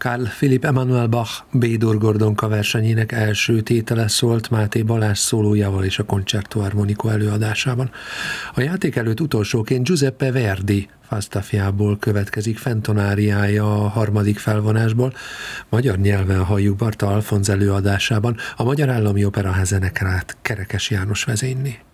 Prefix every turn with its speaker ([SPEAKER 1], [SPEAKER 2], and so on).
[SPEAKER 1] Carl Philipp Emanuel Bach B-dur Gordonka versenyének első tétele szólt Máté Balázs szólójával és a Concerto Armonico előadásában. A játék előtt utolsóként Giuseppe Verdi Falstaffiából következik Fenton áriája a harmadik felvonásból, magyar nyelven halljuk Barta Alfonz előadásában, a Magyar Állami Operaház zenekarát Kerekes János vezényli.